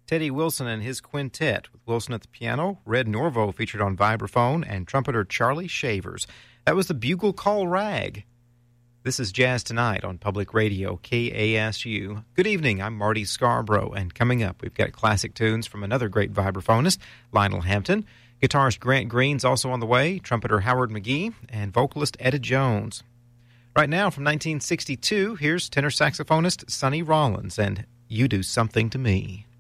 Teddy Wilson and his quintet, with Wilson at the piano, Red Norvo featured on vibraphone, and trumpeter Charlie Shavers. That was the Bugle Call Rag. This is Jazz Tonight on Public Radio, KASU. Good evening, I'm Marty Scarborough, and coming up, we've got classic tunes from another great vibraphonist, Lionel Hampton. Guitarist Grant Green's also on the way, trumpeter Howard McGee, and vocalist Etta Jones. Right now, from 1962, here's tenor saxophonist Sonny Rollins, and You Do Something to Me.